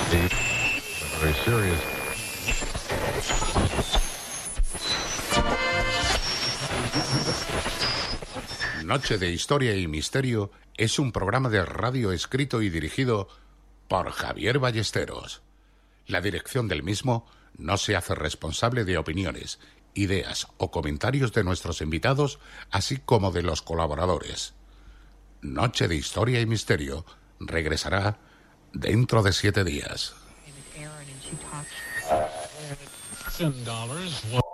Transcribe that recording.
Very serious. Noche de Historia y Misterio es un programa de radio escrito y dirigido por Javier Ballesteros. La dirección del mismo no se hace responsable de opiniones, ideas o comentarios de nuestros invitados, así como de los colaboradores. Noche de Historia y Misterio regresará dentro de 7 días.